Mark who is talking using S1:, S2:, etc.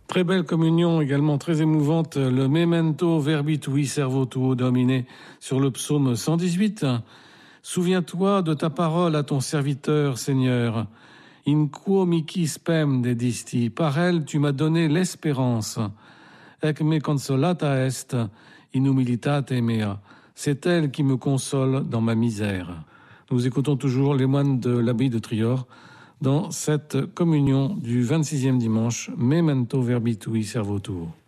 S1: Très belle communion, également très émouvante, le Memento Verbit Tui Servo Tuo Domine sur le psaume 118. Souviens-toi de ta parole à ton serviteur, Seigneur. In quo mihi spem dedisti, par elle tu m'as donné l'espérance. Ec me consolata est in humilitate mea. C'est elle qui me console dans ma misère. Nous écoutons toujours les moines de l'abbaye de Trior dans cette communion du 26e dimanche, Memento Verbitui Servo Tuo.